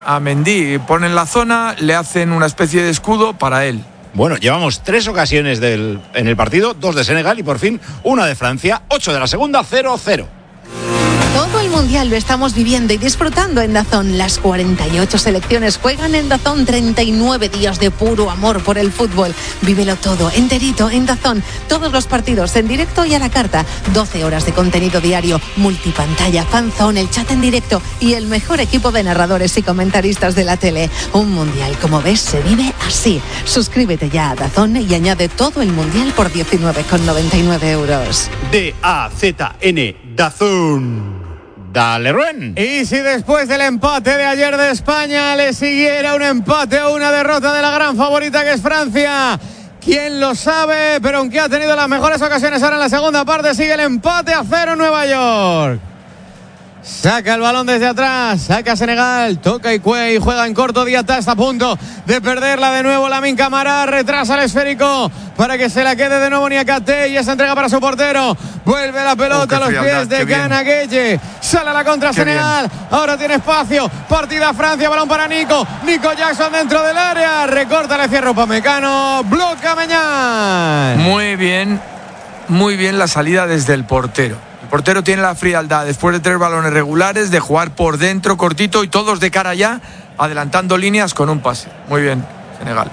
a Mendy, ponen la zona, le hacen una especie de escudo para él. Bueno, llevamos 3 ocasiones en el partido, 2 de Senegal y por fin una de Francia, 8 de la segunda, 0-0. Todo el Mundial lo estamos viviendo y disfrutando en DAZN. Las 48 selecciones juegan en DAZN. 39 días de puro amor por el fútbol. Vívelo todo, enterito, en DAZN. Todos los partidos en directo y a la carta. 12 horas de contenido diario, multipantalla, fanzone, el chat en directo y el mejor equipo de narradores y comentaristas de la tele. Un Mundial, como ves, se vive así. Suscríbete ya a DAZN y añade todo el Mundial por 19,99 euros. DAZN, DAZN. Dale, Ruen. Y si después del empate de ayer de España le siguiera un empate o una derrota de la gran favorita que es Francia, quién lo sabe, pero aunque ha tenido las mejores ocasiones ahora en la segunda parte, sigue el empate a 0 en Nueva York. Saca el balón desde atrás, saca Senegal, toca y juega en corto. Diatta está a punto de perderla de nuevo. Lamine Camara retrasa el esférico para que se la quede de nuevo Niakate y esa entrega para su portero. Vuelve la pelota a los pies de Gana Gueye. Sale a la contra Senegal. Ahora tiene espacio. Partida Francia, balón para Nico Jackson dentro del área. Recorta el cierre Upamecano. Bloca Mañán. Muy bien la salida desde el portero. El portero tiene la frialdad, después de 3 balones regulares, de jugar por dentro, cortito y todos de cara ya, adelantando líneas con un pase. Muy bien, Senegal.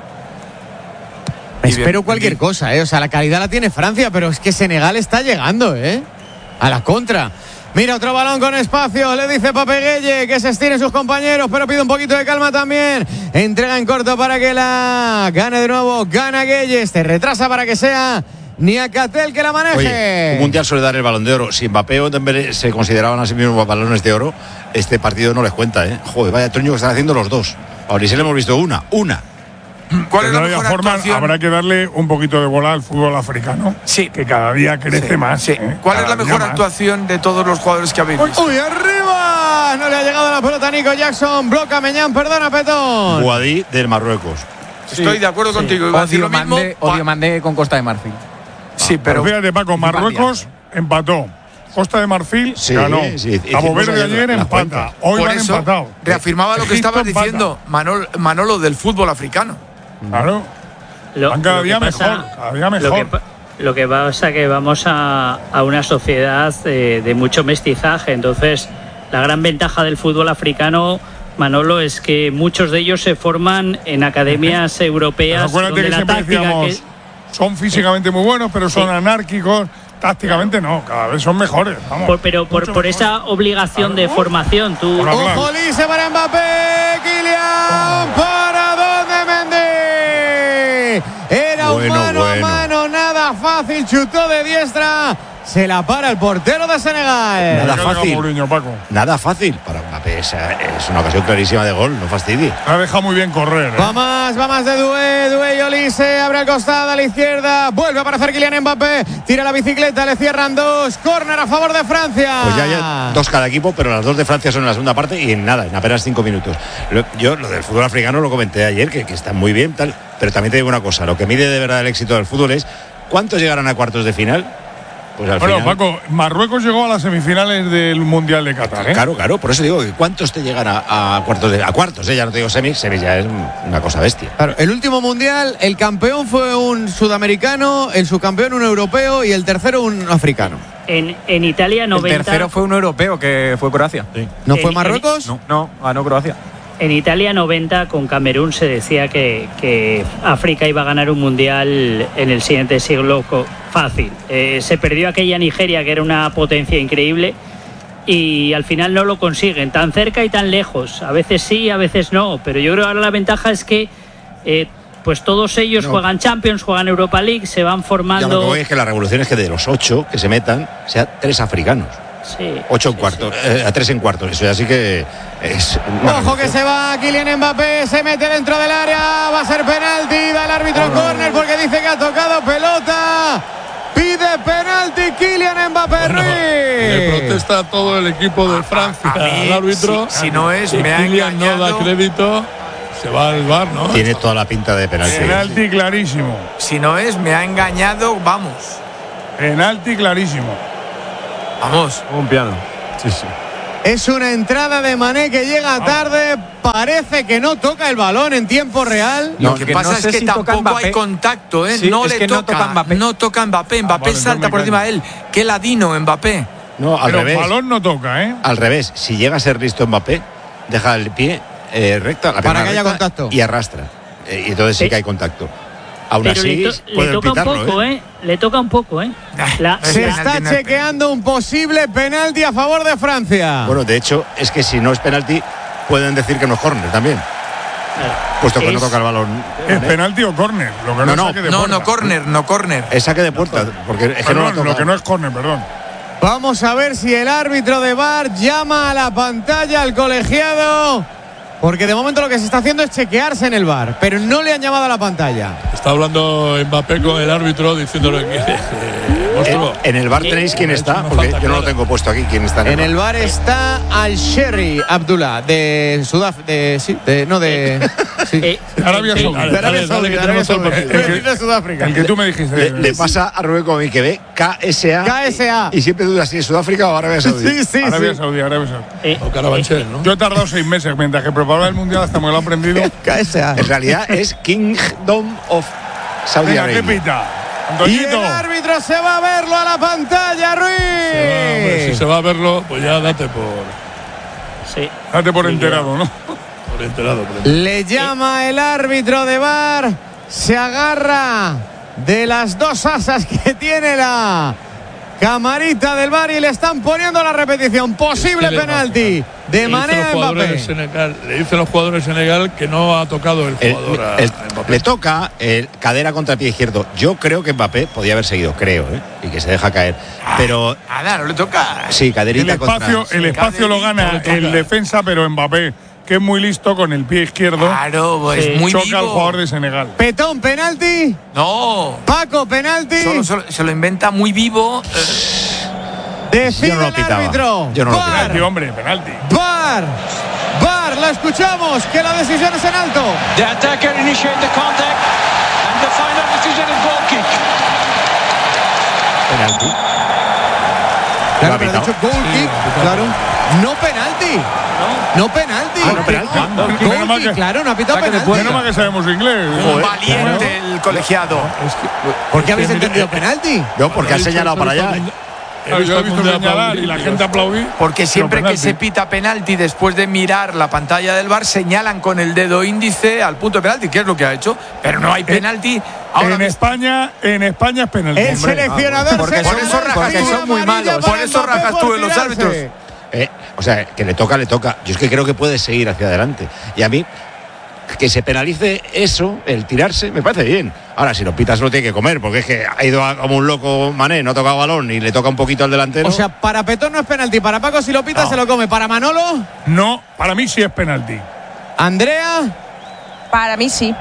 Espero cualquier cosa, O sea, la calidad la tiene Francia, pero es que Senegal está llegando, a la contra. Mira, otro balón con espacio, le dice Pape Gueye que se estiren sus compañeros, pero pide un poquito de calma también. Entrega en corto para que la gane de nuevo Gana Gueye. Se retrasa para que sea Niakate el que la maneje. Oye, un mundial suele dar el balón de oro. Si Mbappé o Dembélé se consideraban a sí mismos balones de oro, este partido no les cuenta, Joder, vaya truño que están haciendo los dos. Ahora sí le hemos visto una. ¿Cuál es la mejor actuación? Habrá que darle un poquito de bola al fútbol africano. Sí. Que cada día crece más. Sí. ¿Cuál es la mejor actuación de todos los jugadores que habéis visto? ¡Uy, arriba! No le ha llegado la pelota a Nico Jackson. Bloca Meñán, perdona, Petón. Guadí del Marruecos. Estoy de acuerdo contigo. Iba a decir lo mismo. Odio Mandé con Costa de Marfil. Sí, pero fíjate, Paco, Marruecos empató. Costa de Marfil ganó. Cabo Verde ayer empata. Hoy van empatados. Reafirmaba lo que estabas diciendo, Manolo, del fútbol africano. Claro. Van cada día mejor. Lo que pasa es que vamos a una sociedad de mucho mestizaje. Entonces, la gran ventaja del fútbol africano, Manolo, es que muchos de ellos se forman en academias europeas. Acuérdate que siempre decíamos, son físicamente muy buenos, pero son anárquicos. Tácticamente no, cada vez son mejores. Vamos, pero por esa obligación de formación, tú. ¡Ojo, Lise para Mbappé! ¡Kylian! ¿Para dónde Mendy? Era un mano a mano, nada fácil. Chutó de diestra. Se la para el portero de Senegal. Nada fácil para Mbappé. Es una ocasión clarísima de gol, no fastidie. La deja muy bien correr. Va más de Doué y Olise. Abre al costado a la izquierda. Vuelve a aparecer Kylian Mbappé. Tira la bicicleta, le cierran 2. Córner a favor de Francia. Pues ya 2 cada equipo, pero las 2 de Francia son en la segunda parte y en apenas 5 minutos. Yo lo del fútbol africano lo comenté ayer, que está muy bien, tal, pero también te digo una cosa. Lo que mide de verdad el éxito del fútbol es ¿cuántos llegarán a cuartos de final? Pues bueno, final, Paco, Marruecos llegó a las semifinales del Mundial de Qatar, Claro, por eso digo que ¿cuántos te llegan a cuartos? Ya no te digo semis ya es una cosa bestia. Claro, el último Mundial, el campeón fue un sudamericano, el subcampeón un europeo y el tercero un africano. En Italia 90. El tercero fue un europeo, que fue Croacia. Sí. ¿No fue Marruecos? No, ganó Croacia. En Italia 90 con Camerún se decía que África iba a ganar un mundial en el siguiente siglo fácil. Se perdió aquella Nigeria que era una potencia increíble y al final no lo consiguen, tan cerca y tan lejos. A veces sí, a veces no, pero yo creo que ahora la ventaja es que pues todos ellos juegan Champions, juegan Europa League, se van formando. Ya lo que voy es que la revolución es que de los 8 que se metan, sea 3 africanos. Sí, 8 en cuartos, a 3 en cuartos, eso ya sí que es. Ojo que se va Kylian Mbappé, se mete dentro del área, va a ser penalti, da el árbitro córner porque dice que ha tocado pelota. Pide penalti Kylian Mbappé. Le protesta a todo el equipo de Francia al árbitro. Si no es, me ha Kylian engañado. No da crédito. Se va al VAR, ¿no? Tiene toda la pinta de penalti. Penalti clarísimo. Si no es, me ha engañado, vamos. Penalti clarísimo. Vamos. Un piano. Sí. Es una entrada de Mané que llega tarde. Parece que no toca el balón en tiempo real. Lo que pasa es que tampoco hay contacto, ¿eh? Sí, no es le que toca. No toca Mbappé. Mbappé salta por encima de él. Qué ladino Mbappé. No, al revés. El balón no toca, ¿eh? Al revés. Si llega a ser listo Mbappé, deja el pie recta, la para pierna que haya recta contacto. y arrastra. Y entonces sí que hay contacto. Aún Pero así, le toca un poco, Le toca un poco, Se está chequeando un posible penalti a favor de Francia. Bueno, de hecho, es que si no es penalti, pueden decir que no es córner también. Puesto que no toca el balón. ¿Es penalti o córner? Lo que no, córner. Es saque de puerta, porque es que no lo que no es córner, perdón. Vamos a ver si el árbitro de VAR llama a la pantalla al colegiado. Porque de momento lo que se está haciendo es chequearse en el VAR, pero no le han llamado a la pantalla. Está hablando Mbappé con el árbitro diciéndole que en el VAR tenéis quién está, porque yo no lo tengo puesto aquí. ¿Quién está en el VAR? Está Al-Sheri Abdullah de Arabia Saudí. El que tú me dijiste. Le pasa a Rubén como que ve KSA. Y siempre duda si es Sudáfrica o Arabia Saudí. Sí. Arabia Saudí. O Carabanchel, ¿no? Yo he tardado 6 meses mientras que preparaba el mundial hasta me lo he aprendido. KSA. En realidad es Kingdom of Saudi Arabia. ¿Qué pita? Y el árbitro se va a verlo a la pantalla, Ruiz. Si se va a verlo, pues ya date por. Sí. Date por enterado, ¿no? Por enterado. Le llama el árbitro de VAR. Se agarra de las dos asas que tiene la camarita del VAR y le están poniendo la repetición. Posible penalti de Mané a Mbappé. Le dicen los jugadores de Senegal que no ha tocado el jugador a Mbappé. Le toca cadera contra el pie izquierdo. Yo creo que Mbappé podía haber seguido, y que se deja caer. Pero nada, no le toca. Sí, caderita el espacio lo gana el defensa, pero Mbappé, que es muy listo con el pie izquierdo. Claro, pues muy choca vivo. al jugador de Senegal. Petón, penalti. No. Paco, penalti. Solo se lo inventa muy vivo. Decide yo no lo el pitaba. árbitro. Yo no lo VAR. Penalti, hombre, penalti. VAR, la escuchamos, que la decisión es en alto. The attacker initiate the contact and the final decision is goal kick. penalti. Claro, pero ha dicho goal kick, claro. No penalti. No penalti. No penalti. Goal kick, claro, no ha pitado penalti. Menos mal que sabemos inglés. Valiente el colegiado. ¿Por qué habéis entendido penalti? No, porque ha señalado para allá. Yo he visto señalar y la gente aplaudir. Porque siempre que se pita penalti después de mirar la pantalla del VAR señalan con el dedo índice al punto de penalti, que es lo que ha hecho, pero no hay penalti. En España es penalti. El seleccionador por eso rajas tú de los árbitros. O sea, que le toca. Yo es que creo que puede seguir hacia adelante. Y a mí, que se penalice eso, el tirarse, me parece bien. Ahora, si lo pitas lo tiene que comer, porque es que ha ido como un loco Mané, no ha tocado balón y le toca un poquito al delantero. O sea, para Petón no es penalti, para Paco si lo pita se lo come. ¿Para Manolo? No, para mí sí es penalti. ¿Andrea? Para mí sí.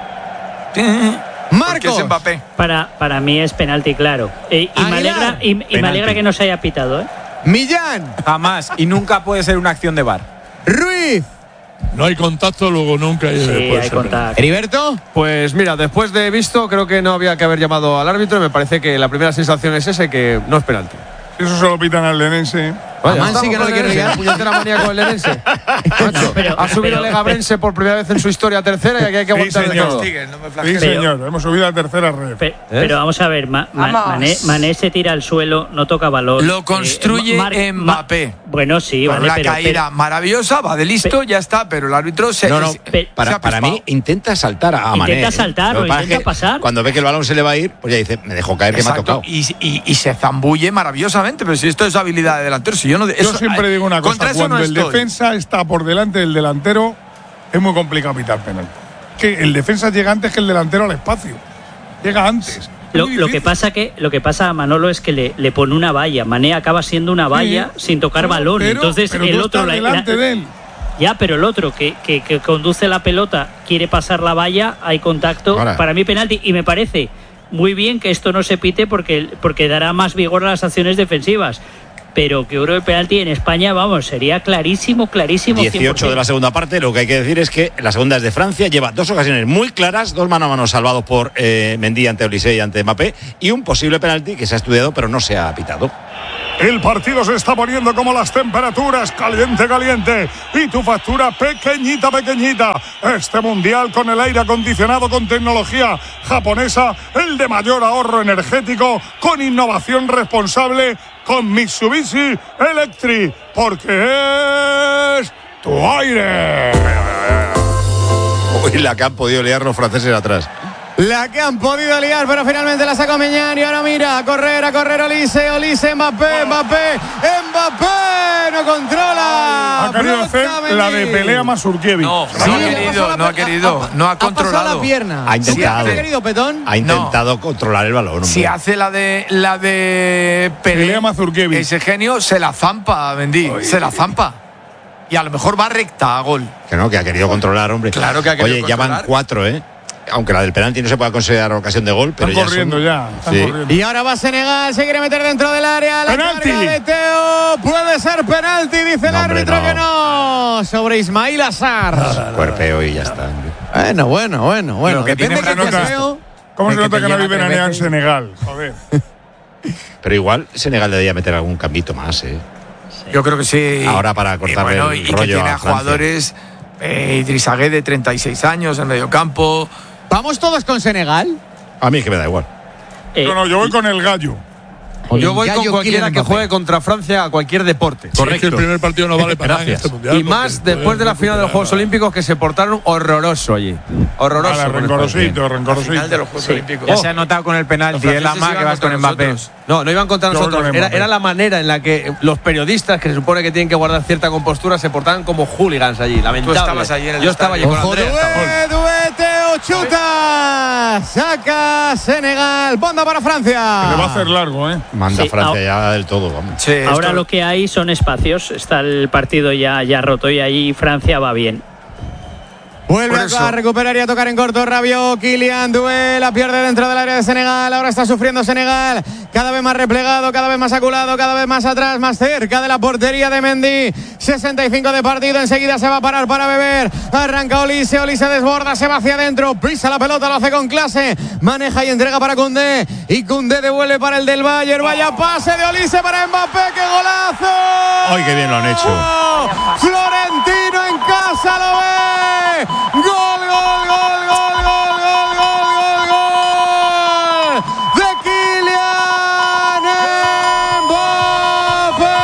Marcos. Es Mbappé. Para mí es penalti, claro. Y me alegra que no se haya pitado, ¿eh? Millán. Jamás. Y nunca puede ser una acción de VAR. Ruiz. No hay contacto, luego nunca hay contacto. ¿Heriberto? Pues mira, después de visto, creo que no había que haber llamado al árbitro. Me parece que la primera sensación es ese, que no es penalti. Eso se lo pitan al lenense. Vaya, sí que no le quiere ligar. Puñetera manía con el lenense. Ha subido el Legabrense por primera vez en su historia a tercera y aquí hay que aguantar de todo. Sí, señor, hemos subido a tercera red. Pero vamos a ver, Mané se tira al suelo, no toca balón. Lo construye Mbappé. Bueno, sí, con vale, la caída maravillosa, va de listo, ya está, pero el árbitro para mí intenta saltar a Mané. Intenta saltar o intenta pasar. Cuando ve que el balón se le va a ir, pues ya dice, me dejó caer. Exacto, que me ha tocado. Y se zambulle maravillosamente, pero si esto es habilidad de delantero, si yo no. Yo siempre digo una cosa, cuando el defensa está por delante del delantero, es muy complicado pitar penalti. Que el defensa llega antes que el delantero al espacio. Llega antes. Lo que pasa a Manolo es que le pone una valla. Mané acaba siendo una valla sin tocar balón. Entonces pero el otro delante de él. Ya, pero el otro que conduce la pelota quiere pasar la valla, hay contacto. Ahora. Para mí penalti, y me parece muy bien que esto no se pite porque dará más vigor a las acciones defensivas. Pero que oro de penalti en España, vamos, sería clarísimo. 18 de la segunda parte. Lo que hay que decir es que la segunda es de Francia. Lleva dos ocasiones muy claras, dos mano a mano salvados por Mendy ante Olise y ante Mbappé, y un posible penalti que se ha estudiado pero no se ha pitado. El partido se está poniendo como las temperaturas, caliente, caliente. Y tu factura pequeñita, pequeñita. Este mundial con el aire acondicionado con tecnología japonesa, el de mayor ahorro energético, con innovación responsable, con Mitsubishi Electric. Porque es tu aire. Uy, la que han podido liar los franceses atrás. La que han podido liar, pero finalmente la sacó Meñán y ahora mira, a correr Olise, Mbappé, no controla. Ha querido hacer la de pelea Mazurkiewicz. No ha controlado la pierna. Ha intentado. ¿Ha querido Petón? Ha intentado controlar el balón. Si hace la de pelea Mazurkiewicz. Ese genio se la zampa, Mendy, se la zampa. Y a lo mejor va recta a gol. Que no, que ha querido controlar, hombre. Claro que ha querido controlar. Oye, ya van 4, ¿eh? Aunque la del penalti no se pueda considerar ocasión de gol, pero están corriendo. Y ahora va Senegal, se quiere meter dentro del área. La penalti de Teo, puede ser penalti, dice el árbitro que no. Sobre Ismail Assar. Cuerpeo y ya está. Hombre. Bueno. Que tiene ¿Cómo se nota que no viven en Senegal? Joder. Pero igual Senegal debería meter algún cambito más, ¿eh? Yo creo que sí. Ahora para cortarle el rollo y que tiene a jugadores, Idrissa Gueye de 36 años en medio campo. ¿Vamos todos con Senegal? A mí que me da igual. No, yo voy con el gallo. Yo voy con cualquiera que juegue contra Francia a cualquier deporte. Correcto. Es que el primer partido no vale para nada en este mundial. Y más después de la final de los Juegos Olímpicos, que se portaron horroroso allí. Horroroso. Vale, rencorosito. Final de los Juegos Olímpicos. Ya se ha notado con el penalti. Es la más que vas con Mbappé. No iban contra nosotros. Era la manera en la que los periodistas, que se supone que tienen que guardar cierta compostura, se portaban como hooligans allí. Lamentable. Tú estabas allí en el Yo estaba allí con Duete Andrea. o chuta. Saca Senegal. Banda para Francia. Que le va a hacer largo, ¿eh? Manda Francia ya del todo, vamos. Sí, ahora lo que hay son espacios. Está el partido ya roto y ahí Francia va bien. Vuelve a recuperar y a tocar en corto. Rabiot, Kylian, la pierde dentro del área de Senegal. Ahora está sufriendo Senegal. Cada vez más replegado, cada vez más aculado, cada vez más atrás, más cerca de la portería de Mendy. 65 de partido. Enseguida se va a parar para beber. Arranca Olise desborda, se va hacia adentro. Pisa la pelota, lo hace con clase. Maneja y entrega para Koundé. Y Koundé devuelve para el del Bayern. Vaya pase de Olise para Mbappé. ¡Qué golazo! ¡Ay, qué bien lo han hecho! Florentino en casa lo ve. ¡Gol! De Kylian Mbappé.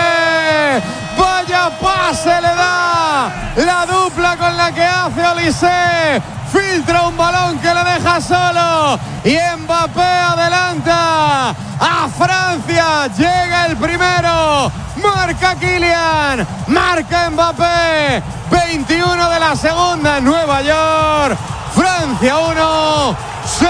Vaya pase le da la dupla con la que hace Olise. Filtra un balón que le deja solo y Mbappé adelanta a Francia. Llega el primero. Marca Kylian, marca Mbappé. 21 de la segunda en Nueva York. Francia 1,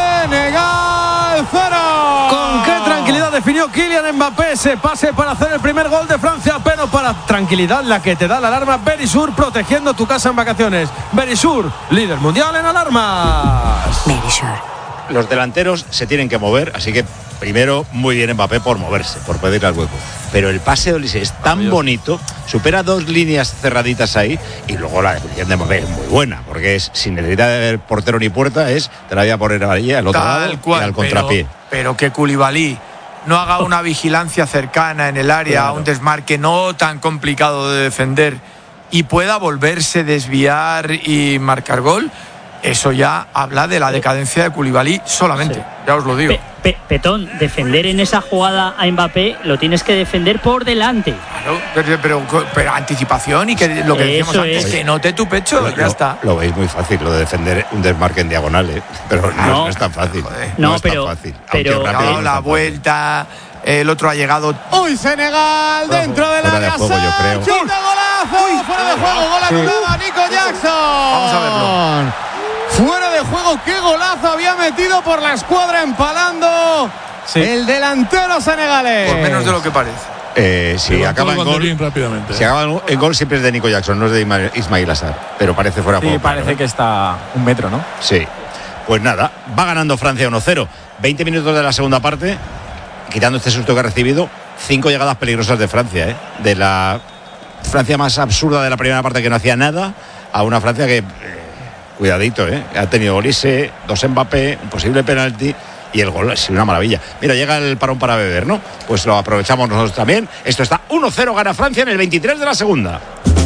Senegal 0. Con qué tranquilidad definió Kylian Mbappé ese pase para hacer el primer gol de Francia, pero para tranquilidad la que te da la alarma Verisur, protegiendo tu casa en vacaciones. Verisur, líder mundial en alarmas. Verisur. Los delanteros se tienen que mover, así que primero muy bien Mbappé por moverse, por pedir al hueco. Pero el pase de Olise es tan bonito, supera 2 líneas cerraditas ahí, y luego la definición de Mbappé es muy buena, porque es sin necesidad de ver portero ni puerta, te la voy a poner ahí al otro lado y al contrapié. Pero que Koulibaly no haga una vigilancia cercana en el área, un desmarque no tan complicado de defender y pueda volverse, desviar y marcar gol. Eso ya habla de la decadencia de Koulibaly solamente, ya os lo digo. Petón, defender en esa jugada a Mbappé lo tienes que defender por delante. Claro, pero anticipación y que lo que decíamos antes, que note tu pecho, ya está. Lo veis muy fácil, lo de defender un desmarque en diagonal, pero no es tan fácil. No es pero, tan fácil. Pero ha dado la vuelta, el otro ha llegado. ¡Uy, Senegal! Dentro del área. Fuera de juego, yo creo. ¡Chuta, golazo! ¡Fuera de juego! ¡Gol anulado a Nico Jackson! Vamos a verlo. Fuera de juego, qué golazo había metido por la escuadra empalando el delantero senegalés. Por menos de lo que parece. Si acaba en gol, rápidamente. Si acaba en gol siempre es de Nico Jackson, no es de Ismail Assar, pero parece fuera de juego. Sí, parece que está un metro, ¿no? Sí. Pues nada, va ganando Francia 1-0. 20 minutos de la segunda parte, quitando este susto que ha recibido, 5 llegadas peligrosas de Francia, de la Francia más absurda de la primera parte, que no hacía nada, a una Francia que cuidadito, ha tenido Olise, 2 Mbappé, un posible penalti Y el gol es una maravilla. Mira, llega el parón para beber, ¿no? Pues lo aprovechamos nosotros también. Esto está 1-0, gana Francia en el 23 de la segunda.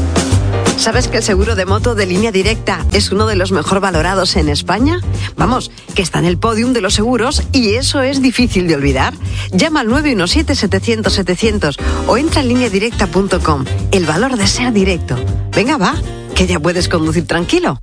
¿Sabes que el seguro de moto de Línea Directa es uno de los mejor valorados en España? Vamos, que está en el podium de los seguros y eso es difícil de olvidar. Llama al 917-700-700 o entra en lineadirecta.com. El valor de ser directo. Venga, va, que ya puedes conducir tranquilo.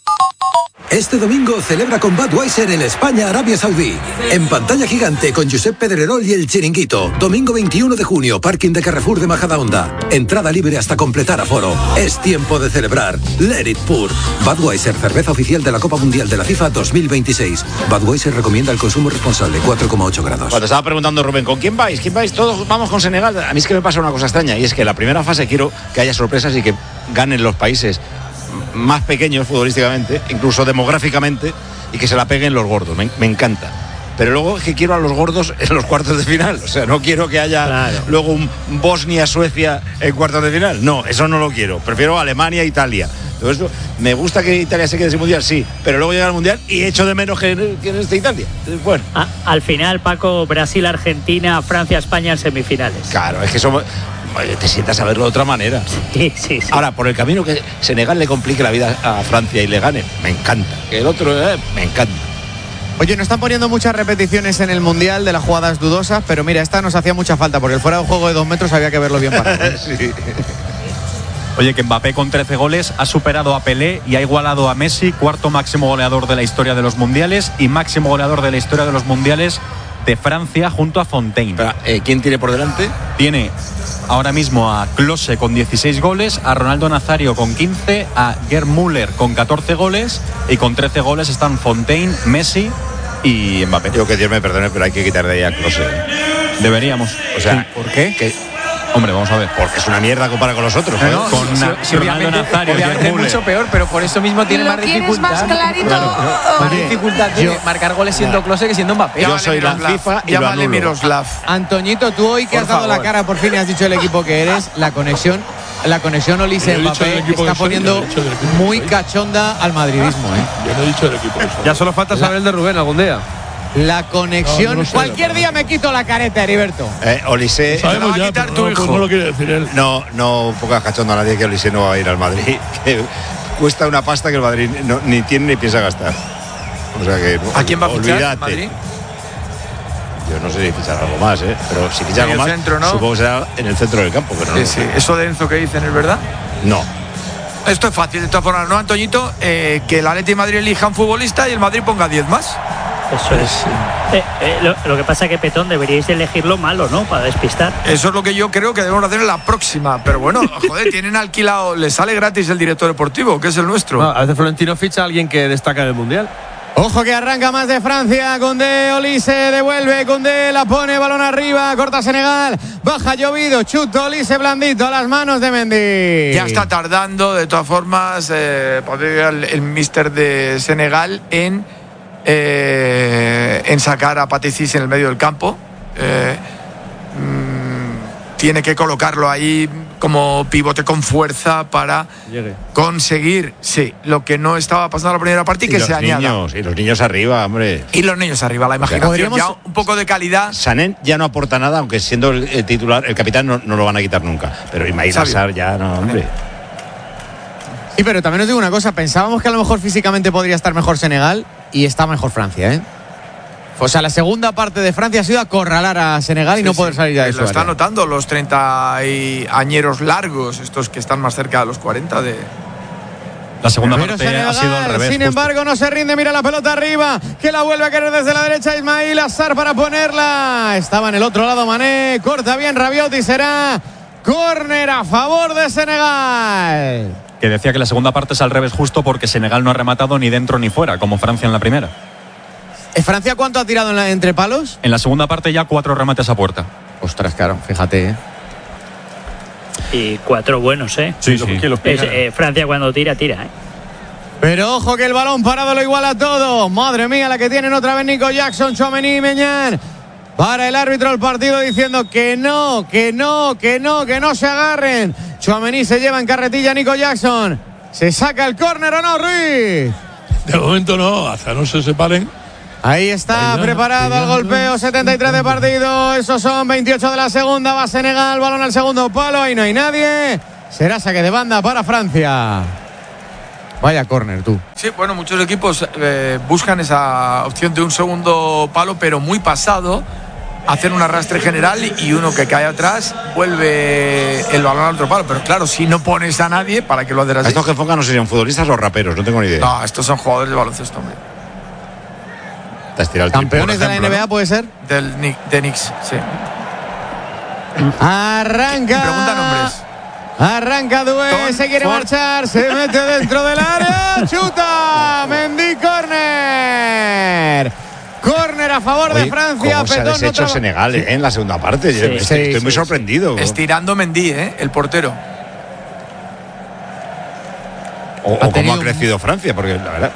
Este domingo celebra con Budweiser en España-Arabia Saudí. En pantalla gigante con Josep Pedrerol y El Chiringuito. Domingo 21 de junio, parking de Carrefour de Majadahonda. Entrada libre hasta completar aforo. Es tiempo de celebrar. Let it pour. Budweiser, cerveza oficial de la Copa Mundial de la FIFA 2026. Budweiser recomienda el consumo responsable, 4,8 grados. Cuando estaba preguntando Rubén, ¿con quién vais? ¿Quién vais? Todos vamos con Senegal. A mí es que me pasa una cosa extraña y es que en la primera fase quiero que haya sorpresas y que ganen los países más pequeños futbolísticamente, incluso demográficamente, y que se la peguen los gordos. Me encanta. Pero luego es que quiero a los gordos en los cuartos de final. O sea, no quiero que haya luego un Bosnia-Suecia en cuartos de final. No, eso no lo quiero. Prefiero Alemania-Italia. Todo esto, me gusta que Italia se quede sin mundial, sí, pero luego llega el mundial y echo de menos que en este Italia. Bueno. Al final, Paco, Brasil-Argentina, Francia-España en semifinales. Claro, es que somos... te sientas a verlo de otra manera. Sí. Ahora, por el camino que Senegal le complique la vida a Francia y le gane, me encanta. Que el otro, me encanta. Oye, no están poniendo muchas repeticiones en el Mundial de las jugadas dudosas, pero mira, esta nos hacía mucha falta, porque el fuera de juego de 2 metros había que verlo bien parado. Sí. Oye, que Mbappé con 13 goles ha superado a Pelé y ha igualado a Messi, cuarto máximo goleador de la historia de los mundiales y máximo goleador de la historia de los mundiales de Francia junto a Fontaine. ¿Quién tiene por delante? Tiene ahora mismo a Klose con 16 goles, a Ronaldo Nazario con 15, a Gerd Müller con 14 goles y con 13 goles están Fontaine, Messi y Mbappé. Digo que Dios me perdone, pero hay que quitar de ahí a Klose. Deberíamos. O sea, sí. ¿Por qué? Hombre, vamos a ver. Porque es una mierda comparado con los otros. No, con Ronaldo Nazario, obviamente es mucho peor, pero por eso mismo tiene más dificultad. Más clarito. Claro. Más dificultad de marcar goles siendo Klose que siendo Mbappé. Yo soy la FIFA y lo anulo. Miroslav. Antoñito, tú hoy que has dado la cara por fin y has dicho el equipo que eres, la conexión Olise-Mbappé está poniendo muy cachonda al madridismo. Yo no he dicho el equipo. Ya solo falta saber el de Rubén algún día. La conexión. No sé, cualquier día me quito la careta, Heriberto. Olise. Sabemos va a quitar tu hijo. No lo quiere decir él. No pongas cachondo a nadie que Olise no va a ir al Madrid. Que cuesta una pasta que el Madrid ni tiene ni piensa gastar. O sea que. ¿A quién va a fichar el Madrid? Yo no sé si fichar algo más, pero si fichar algo más, centro, ¿no? supongo que será en el centro del campo. Pero no. Sí. ¿Eso de Enzo que dicen es verdad? No. Esto es fácil, de todas formas, ¿no, Antoñito? Que el Atleti y Madrid elijan futbolista y el Madrid ponga 10 más. Eso es. Lo que pasa es que, Petón, deberíais de elegir lo malo, ¿no? Para despistar. Eso es lo que yo creo que debemos hacer en la próxima. Pero bueno, joder, tienen alquilado, les sale gratis el director deportivo, que es el nuestro. A veces Florentino ficha a alguien que destaca en el Mundial. Ojo que arranca más de Francia. Koundé, Olise, devuelve. Koundé la pone, balón arriba. Corta Senegal. Baja Llovido. Chuto Olise blandito a las manos de Mendy. Ya está tardando, de todas formas, el míster de Senegal en sacar a Pathé Ciss en el medio del campo. Tiene que colocarlo ahí como pivote con fuerza para conseguir, lo que no estaba pasando en la primera parte y que se añada. Y los niños arriba, hombre. Y los niños arriba, la imaginación, ya un poco de calidad. Sané ya no aporta nada, aunque siendo el titular, el capitán no lo van a quitar nunca. Pero Ismail Assar ya no, hombre. Sí, pero también os digo una cosa, pensábamos que a lo mejor físicamente podría estar mejor Senegal y está mejor Francia, O sea, la segunda parte de Francia ha sido acorralar a Senegal y no poder salir de eso. Lo están notando los 30 añeros largos, estos que están más cerca de los 40 de... La segunda parte Senegal, ha sido al revés. Sin embargo, no se rinde, mira la pelota arriba, que la vuelve a querer desde la derecha Ismail Assar para ponerla. Estaba en el otro lado Mané, corta bien Rabiot y será córner a favor de Senegal. Que decía que la segunda parte es al revés justo porque Senegal no ha rematado ni dentro ni fuera, como Francia en la primera. ¿Francia cuánto ha tirado entre palos? En la segunda parte ya 4 remates a puerta. Ostras, claro, fíjate, Y 4 buenos, Sí. Francia cuando tira, Pero ojo que el balón parado lo iguala todo. Madre mía, la que tienen otra vez Nico Jackson, Tchouaméni y Maignan. Para el árbitro del partido diciendo que no se agarren. Tchouaméni se lleva en carretilla a Nico Jackson. ¿Se saca el córner o no, Ruiz? De momento no, hasta no se separen. Ahí está preparado el golpeo, 73 de partido, esos son 28 de la segunda, va Senegal, balón al segundo palo, ahí no hay nadie, será saque de banda para Francia. Vaya córner, tú. Sí, bueno, muchos equipos buscan esa opción de un segundo palo, pero muy pasado, hacen un arrastre general y uno que cae atrás vuelve el balón al otro palo. Pero claro, si no pones a nadie, ¿para qué lo haces así? Estos que enfocan no serían futbolistas o raperos, no tengo ni idea. No, estos son jugadores de baloncesto, hombre. ¿Campeones de la NBA, ¿no? ¿Puede ser? De Knicks, sí. Arranca. Pregunta nombres. Arranca Doué, se quiere marchar, se mete dentro del área, chuta, Mendy, córner. Córner a favor de Francia. ¿Cómo se ha deshecho Senegal en la segunda parte? Estoy muy sorprendido. Estirando Mendy, el portero. O cómo ha crecido Francia, porque la verdad.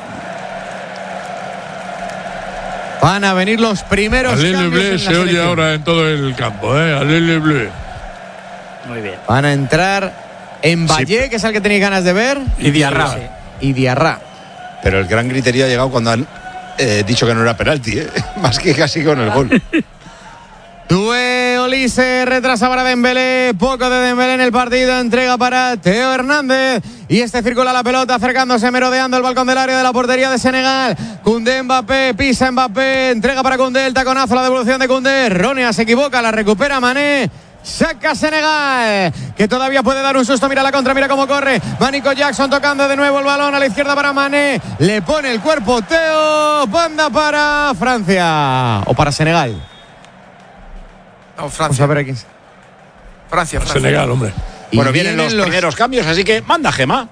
Van a venir los primeros cambios Bleu en la se oye selección. ahora en todo el campo, Bleu. Muy bien. Van a entrar en Valle, que es el que tenéis ganas de ver. Y Diarra. Sí. Y Diarra. Pero el gran griterío ha llegado cuando han dicho que no era penalti, más que casi con el gol. Doué, Olise, retrasa para Dembélé, poco de Dembélé en el partido, entrega para Teo Hernández y este circula la pelota acercándose, merodeando el balcón del área de la portería de Senegal. Koundé, Mbappé, pisa Mbappé, entrega para Koundé, el taconazo, la devolución de Koundé, Ronia se equivoca, la recupera Mané. Saca Senegal, que todavía puede dar un susto. Mira la contra, mira cómo corre. Va Nico Jackson tocando de nuevo el balón a la izquierda para Mané. Le pone el cuerpo Teo. Banda para Francia. O para Senegal. No, Francia. Vamos a ver aquí. Francia. Senegal, hombre. Bueno, vienen los primeros cambios, así que manda Gemma.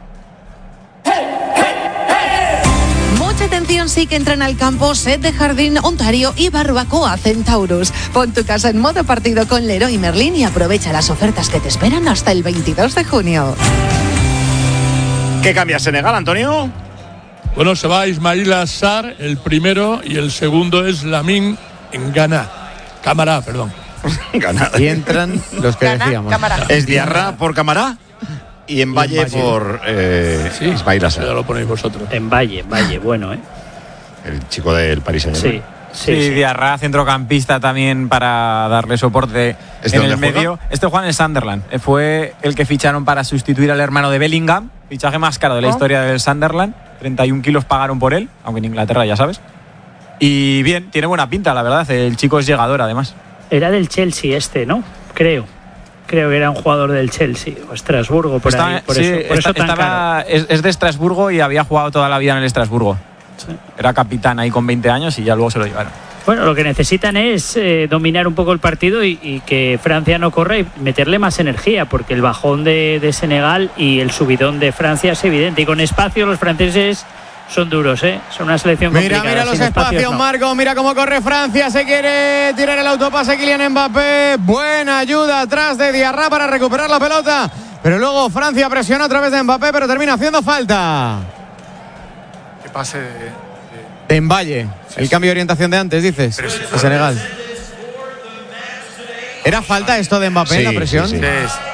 Mucha atención, sí que entran al campo Set de Jardín, Ontario y Barbacoa Centaurus. Pon tu casa en modo partido con Leroy Merlin y aprovecha las ofertas que te esperan hasta el 22 de junio. ¿Qué cambia Senegal, Antonio? Bueno, se va Ismaïla Sarr, el primero, y el segundo es Lamine Camara, perdón. Y entran los que decíamos. Es Diarra por Camara y en Valle por Ismaïla Sarr. Ya lo ponéis vosotros. En Valle, bueno, El chico del Paris Saint-Germain. Sí, Diarra, centrocampista también para darle soporte en el medio. Este juega en el Sunderland. Fue el que ficharon para sustituir al hermano de Bellingham. Fichaje más caro de la historia del Sunderland. 31 kilos pagaron por él, aunque en Inglaterra ya sabes. Y bien, tiene buena pinta, la verdad. El chico es llegador, además. Era del Chelsea ¿no? Creo que era un jugador del Chelsea o Estrasburgo, por ahí. Por eso tan caro. Es de Estrasburgo y había jugado toda la vida en el Estrasburgo. Sí. Era capitán ahí con 20 años y ya luego se lo llevaron. Bueno, lo que necesitan es dominar un poco el partido y que Francia no corra y meterle más energía, porque el bajón de Senegal y el subidón de Francia es evidente. Y con espacio los franceses son duros, son una selección complicada. Mira los espacios, no. Marco, mira cómo corre Francia, se quiere tirar el autopase Kylian Mbappé, buena ayuda atrás de Diarra para recuperar la pelota, pero luego Francia presiona a través de Mbappé, pero termina haciendo falta. ¿Qué pase de Valle, el cambio de orientación de antes, dices, de Senegal. ¿Era falta esto de Mbappé en la presión? Sí.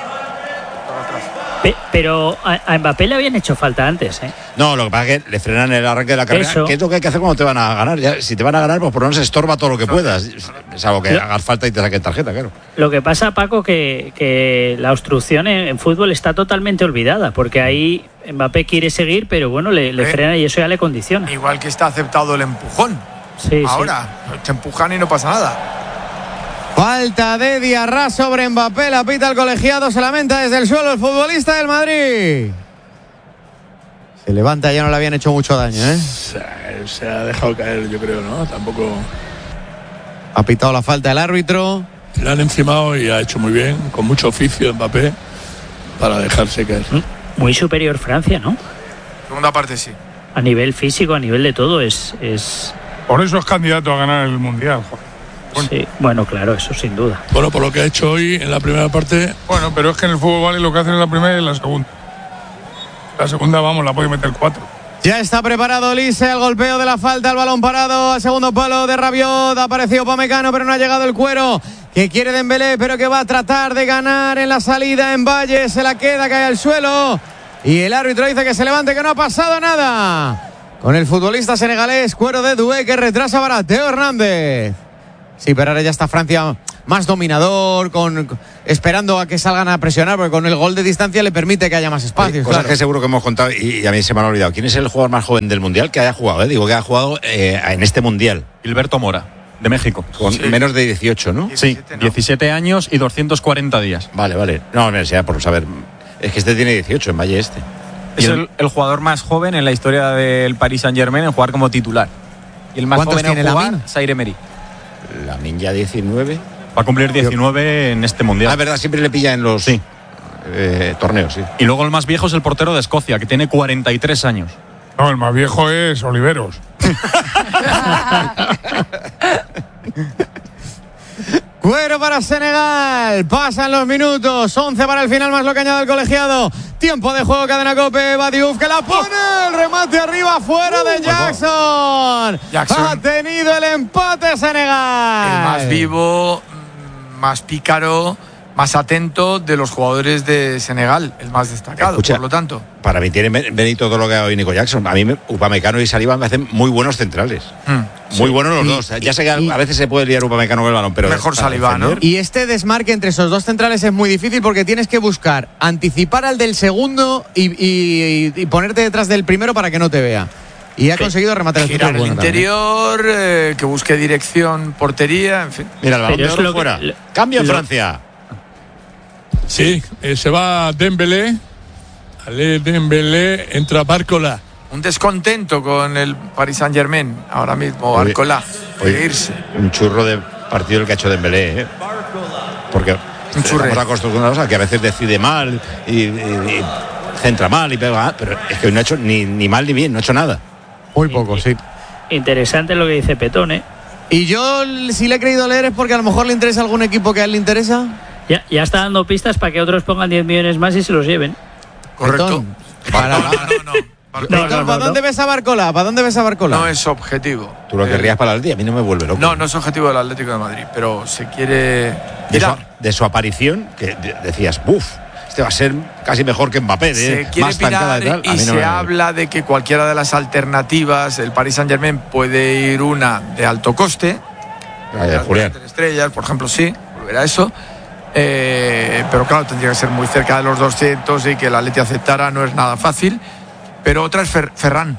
Pero a Mbappé le habían hecho falta antes, No, lo que pasa es que le frenan el arranque de la carrera. Eso. ¿Qué es lo que hay que hacer cuando te van a ganar? Ya, si te van a ganar, pues por lo menos estorba todo lo que puedas. Es algo que hagas falta y te saquen tarjeta, claro. Lo que pasa, Paco, que la obstrucción en fútbol está totalmente olvidada, porque ahí Mbappé quiere seguir, pero bueno, le frena y eso ya le condiciona. Igual que está aceptado el empujón. Sí, ahora, te empujan y no pasa nada. Falta de Diarra sobre Mbappé, la pita el colegiado, se lamenta desde el suelo el futbolista del Madrid. Se levanta, ya no le habían hecho mucho daño, Se ha dejado caer, yo creo, ¿no? Tampoco. Ha pitado la falta el árbitro. Le han encimado y ha hecho muy bien, con mucho oficio Mbappé, para dejarse caer. Muy superior Francia, ¿no? Segunda parte sí. A nivel físico, a nivel de todo, es... Por eso es candidato a ganar el Mundial, Jorge. Sí, bueno, claro, eso sin duda. Bueno, por lo que ha hecho hoy en la primera parte. Bueno, pero es que en el fútbol vale lo que hacen en la primera y en la segunda. La segunda, vamos, la puede meter 4. Ya está preparado Olise, el golpeo de la falta, el balón parado, al segundo palo de Rabiot, ha aparecido Upamecano, pero no ha llegado el cuero, que quiere Dembélé, pero que va a tratar de ganar en la salida en Valle, se la queda, cae al suelo, y el árbitro dice que se levante, que no ha pasado nada. con el futbolista senegalés Cuero de Doué, que retrasa para Teo Hernández. Sí, pero ahora ya está Francia más dominador, esperando a que salgan a presionar, porque con el gol de distancia le permite que haya más espacios. Cosas claro. que seguro que hemos contado y a mí se me han olvidado. ¿Quién es el jugador más joven del Mundial que haya jugado? Digo que ha jugado en este Mundial. Gilberto Mora, de México. Con menos de 18, ¿no? 17, ¿no? 17 años y 240 días. Vale. No, sea por saber. Es que este tiene 18 en Valle Este. Es el jugador más joven en la historia del Paris Saint-Germain en jugar como titular. Y el más joven en jugar, Zaire Emery. Lamine ya 19. Va a cumplir 19 en este Mundial. Ah, verdad, siempre le pilla en los torneos, sí. Y luego el más viejo es el portero de Escocia, que tiene 43 años. No, el más viejo es Oliveros. Cuero para Senegal. Pasan los minutos. 11 para el final, más lo que añade el colegiado. Tiempo de juego, cadena COPE. Va Diouf, que la pone. El remate arriba, fuera de Jackson. Ha tenido el empate Senegal. El más vivo, más pícaro, más atento de los jugadores de Senegal. El más destacado, por lo tanto. Para mí tiene mérito todo lo que ha dado Nico Jackson. A mí Upamecano y Saliba me hacen muy buenos centrales. Muy buenos los dos. Ya sé que a veces se puede liar Upamecano con el balón, pero mejor Saliba, ¿no? Y este desmarque entre esos dos centrales es muy difícil porque tienes que buscar anticipar al del segundo y ponerte detrás del primero para que no te vea. Y ha conseguido rematar el girar el interior, que busque dirección, portería, en fin. Mira, el balón de oro fuera. Cambio en Francia. Sí, se va Dembélé. Dembélé, entra Barcola. Un descontento con el Paris Saint-Germain ahora mismo, Barcola. Irse. Un churro de partido el que ha hecho Dembélé, porque estamos acostumbrados a que a veces decide mal y centra mal y pega, pero es que hoy no ha hecho ni mal ni bien, no ha hecho nada. Muy poco, sí. Interesante lo que dice Petón, ¿eh? Y yo, si le he creído leer, es porque a lo mejor le interesa algún equipo que a él le interesa. Ya está dando pistas para que otros pongan 10 millones más y se los lleven. Correcto. ¿Para dónde ves a Barcola? ¿Para dónde ves a Barcola? No es objetivo. Tú lo querrías para el Atlético, a mí no me vuelve loco. No es objetivo del Atlético de Madrid, pero se quiere... De su aparición, que decías, este va a ser casi mejor que Mbappé. Se quiere más pirar y se habla de que cualquiera de las alternativas, el Paris Saint-Germain puede ir una de alto coste. Julián. Estrellas, por ejemplo, sí, volverá a eso. Pero claro, tendría que ser muy cerca de los 200 y que el Atleti aceptara, no es nada fácil. Pero otra es Ferran.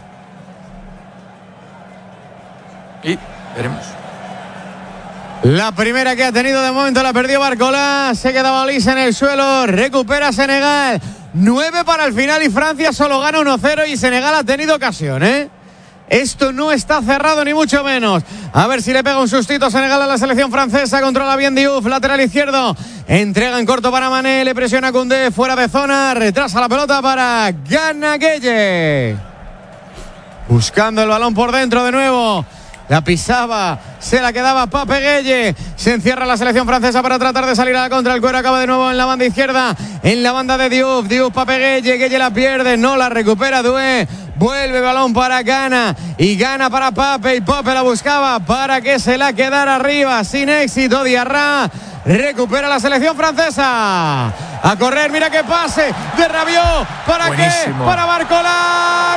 Y veremos. La primera que ha tenido de momento la perdió Barcola. Se quedaba lisa en el suelo. Recupera Senegal. 9 para el final y Francia solo gana 1-0 y Senegal ha tenido ocasión, ¿eh? Esto no está cerrado ni mucho menos. A ver si le pega un sustito a Senegal a la selección francesa. Controla bien Diouf, lateral izquierdo. Entrega en corto para Mané, le presiona Koundé, fuera de zona. Retrasa la pelota para Gana Gueye. Buscando el balón por dentro de nuevo. La pisaba, se la quedaba Pape Gueye. Se encierra la selección francesa para tratar de salir a la contra. El Cuero acaba de nuevo en la banda izquierda, en la banda de Diouf. Diouf, Pape Gueye, Gueye la pierde, no la recupera Doué. Vuelve el balón para Gana y Gana para Pape y Pape la buscaba para que se la quedara arriba. Sin éxito, Diarra. Recupera la selección francesa. A correr, mira qué pase de Rabiot. ¿Para buenísimo. qué? Para Barcola.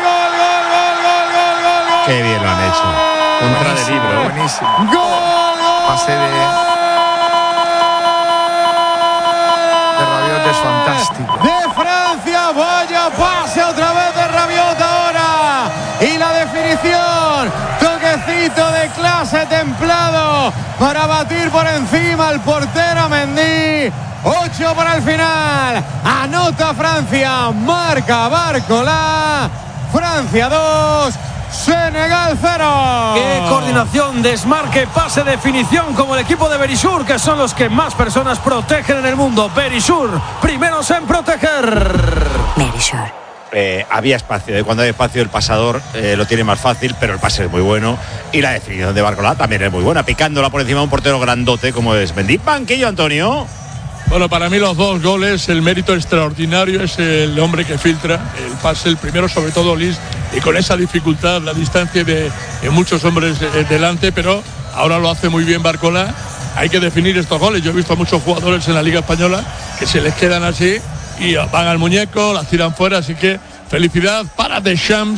Gol. Qué bien lo han hecho. Contra de libro. Buenísimo. Gol. Pase de Rabiot es fantástico. De Francia, vaya pase otra vez de Rabiot ahora. Y la definición, toquecito de clase templado para batir por encima al portero Mendy. 8 para el final. Anota Francia, marca Barcola. Francia 2. Senegal 0. Qué coordinación, desmarque, pase, definición, como el equipo de Berisur, que son los que más personas protegen en el mundo. Berisur, primeros en proteger. Berisur. Había espacio, cuando hay espacio el pasador lo tiene más fácil, pero el pase es muy bueno y la definición de Barcola también es muy buena, picándola por encima de un portero grandote como es Mendy. Banquillo, Antonio. Bueno, para mí los dos goles, el mérito extraordinario es el hombre que filtra el pase, el primero sobre todo Lis, y con esa dificultad, la distancia de muchos hombres delante, pero ahora lo hace muy bien Barcola. Hay que definir estos goles. Yo he visto a muchos jugadores en la Liga Española que se les quedan así y van al muñeco, las tiran fuera, así que felicidad para Deschamps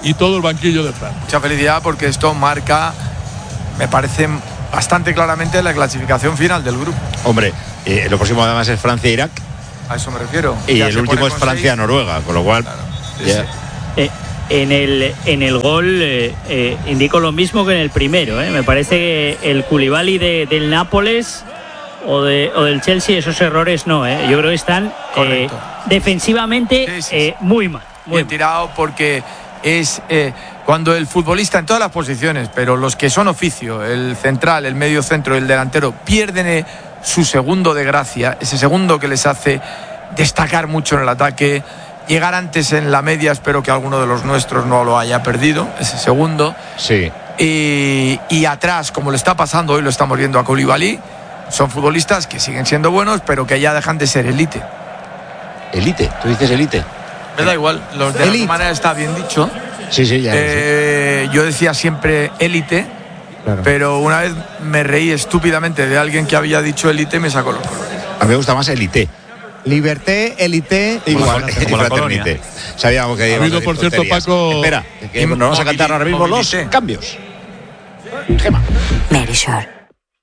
y todo el banquillo de Francia. Mucha felicidad porque esto marca, me parece, bastante claramente la clasificación final del grupo. Hombre, lo próximo además es Francia-Irak. A eso me refiero. Y el último es Francia-Noruega, con lo cual... Claro, en el gol indico lo mismo que en el primero. Me parece que el Koulibaly del Nápoles o del Chelsea, esos errores no. Yo creo que están defensivamente muy mal. Muy bien tirado, porque es cuando el futbolista en todas las posiciones, pero los que son oficio, el central, el medio centro, el delantero, pierden su segundo de gracia, ese segundo que les hace destacar mucho en el ataque, llegar antes en la media. Espero que alguno de los nuestros no lo haya perdido, ese segundo. Sí. Y atrás, como le está pasando hoy, lo estamos viendo a Koulibaly, son futbolistas que siguen siendo buenos, pero que ya dejan de ser élite. ¿Élite? ¿Tú dices élite? Me da igual, los de alguna manera está bien dicho. Sí, ya. Yo decía siempre élite, claro, pero una vez me reí estúpidamente de alguien que había dicho élite y me sacó los colores. A mí me gusta más élite. Liberté, élite, igual fraternité. Sabíamos que ha habido, por cierto, Paco. Espera, que nos vamos a cantar ahora mismo los cambios. Gema. Verisure.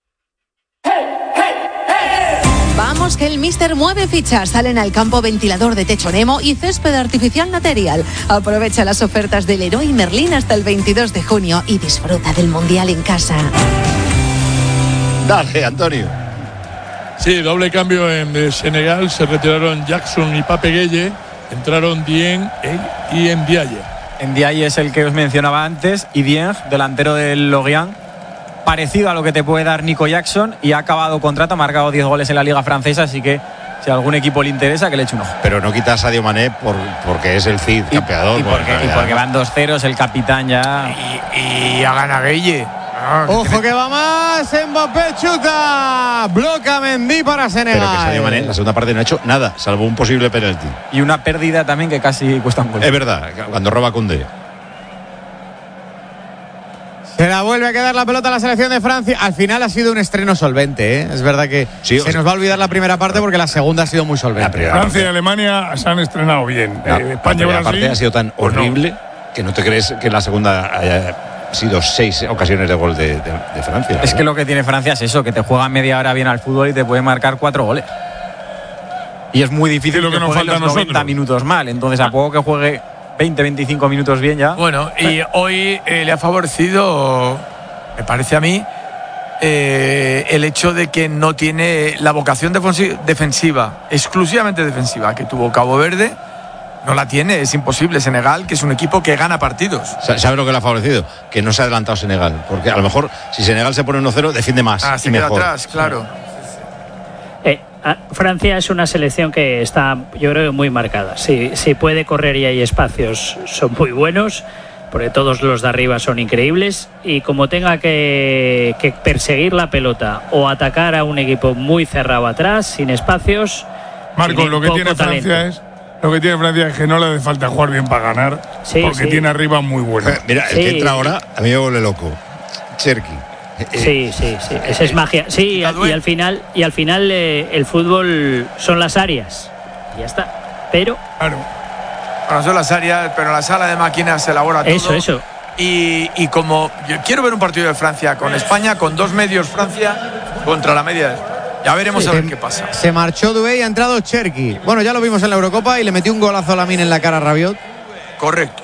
Vamos que el Mister mueve fichas. Salen al campo ventilador de techo Nemo y césped artificial Material. Aprovecha las ofertas del Leroy Merlin hasta el 22 de junio y disfruta del Mundial en casa. Dale, Antonio. Sí, doble cambio en Senegal. Se retiraron Jackson y Pape Gueye. Entraron Dieng y Ndiaye. Ndiaye es el que os mencionaba antes. Y Dieng, delantero del Lorient, parecido a lo que te puede dar Nico Jackson, y ha acabado contrato, ha marcado 10 goles en la Liga Francesa, así que si a algún equipo le interesa, que le eche un ojo. Pero no quitas a Sadio Mané porque es el Cid campeador. Y porque van 2-0, es el capitán ya. Y a gana Gueye. Ojo que va más, Mbappé chuta, bloca Mendy para Senegal. Pero que Sadio Mané en la segunda parte no ha hecho nada, salvo un posible penalti. Y una pérdida también que casi cuesta un gol. Es verdad, cuando roba Koundé. Se la vuelve a quedar la pelota a la selección de Francia. Al final ha sido un estreno solvente, ¿eh? Es verdad que se nos va a olvidar la primera parte porque la segunda ha sido muy solvente. Francia y Alemania se han estrenado bien. España y Brasil. La parte ha sido tan horrible que no te crees que la segunda haya sido 6 ocasiones de gol de Francia. Es que lo que tiene Francia es eso, que te juega media hora bien al fútbol y te puede marcar 4 goles. Y es muy difícil que juegue los 90 minutos mal. Entonces, a poco que juegue 20-25 minutos bien ya. Bueno, y hoy le ha favorecido, me parece a mí, el hecho de que no tiene la vocación defensiva, exclusivamente defensiva, que tuvo Cabo Verde. No la tiene, es imposible. Senegal, que es un equipo que gana partidos. ¿Sabe lo que le ha favorecido? Que no se ha adelantado Senegal. Porque a lo mejor si Senegal se pone 1-0, defiende más. Se queda atrás, claro. Francia es una selección que está, yo creo, muy marcada. Si puede correr y hay espacios, son muy buenos, porque todos los de arriba son increíbles. Y como tenga que perseguir la pelota o atacar a un equipo muy cerrado atrás, sin espacios. Marco, lo que tiene Francia es que no le hace falta jugar bien para ganar, porque tiene arriba muy bueno. Mira, el que entra ahora a mí me vuelve loco. Cherki. Sí. Esa es magia. Sí, y al final el fútbol son las áreas. Ya está. Pero. Claro. Bueno, son las áreas, pero en la sala de máquinas se elabora todo. Eso. Y como yo quiero ver un partido de Francia con España, con 2 medios Francia contra la media de España. Ya veremos a ver qué pasa. Se marchó Doué y ha entrado Cherki. Bueno, ya lo vimos en la Eurocopa y le metió un golazo a Lamine en la cara a Rabiot. Correcto.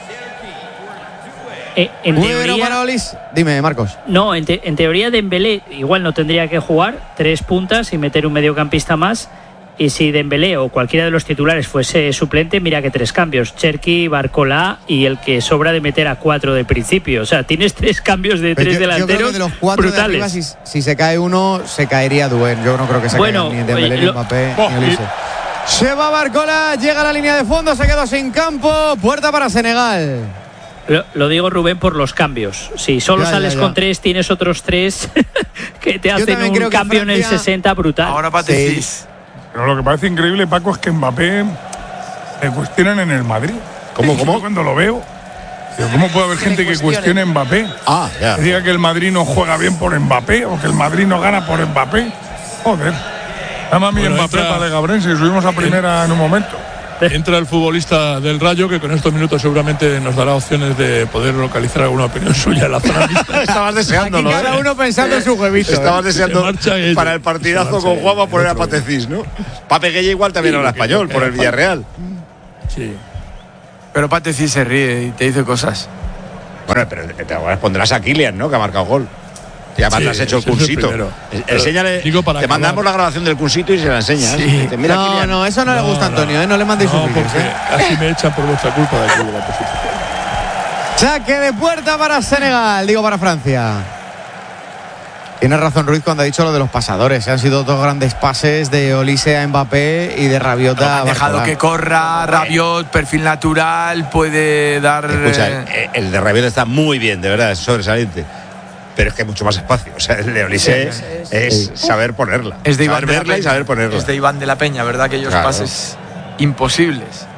En teoría, dime, Marcos. No, en teoría Dembélé igual no tendría que jugar 3 puntas y meter un mediocampista más. Y si Dembélé o cualquiera de los titulares fuese suplente, mira que 3 cambios: Cherki, Barcola y el que sobra de meter a 4 de principio. O sea, tienes 3 cambios de 3 delanteros. Yo creo que de los 4 brutales. De arriba, si se cae uno, se caería Doué. Yo no creo que se caiga ni Dembélé, ni Mbappé, ni Olise. Se va Barcola, llega a la línea de fondo, se quedó sin campo. Puerta para Senegal. Lo digo, Rubén, por los cambios. Si solo sales con 3, tienes otros 3 que te hacen un cambio Francia, en el 60 brutal. Ahora patecis. Pero lo que parece increíble, Paco, es que Mbappé le cuestionan en el Madrid. ¿Cómo? Yo cuando lo veo, digo, ¿cómo puede haber gente que cuestione a Mbappé? Ya. Que diga que el Madrid no juega bien por Mbappé o que el Madrid no gana por Mbappé. Joder. Dame a mí Mbappé para Gabrense y subimos a primera en un momento. Entra el futbolista del Rayo, que con estos minutos seguramente nos dará opciones de poder localizar alguna opinión suya en la zona mixta. Estabas deseándolo. Aquí cada uno pensando en su huevito. Estabas deseando para el partidazo con Juanma poner a Patecís, ¿no? Pape Gueye igual también habla español por el Villarreal. Sí. Pero Patecís se ríe y te dice cosas. Bueno, pero te pondrás a Kylian, ¿no? Que ha marcado gol. Y además le has hecho el cursito. Enséñale. Te mandamos la grabación del cursito y se la enseñas. Sí. Dice, mira, no, eso no le gusta a Antonio, no le mandéis un vídeo. Así me echan por vuestra culpa de aquí de la posición. Saque de puerta para Senegal, digo para Francia. Tiene razón Ruiz cuando ha dicho lo de los pasadores. Han sido dos grandes pases de Olise a Mbappé y de Rabiot a Han dejado que corra, Rabiot, perfil natural, puede dar... Escucha, el de Rabiot está muy bien, de verdad, es sobresaliente. Pero es que hay mucho más espacio. O sea, el de Olise es saber ponerla. Es de Iván saber de la verla Peña. y saber ponerla. Es de Iván de la Peña, ¿verdad? Aquellos pases imposibles.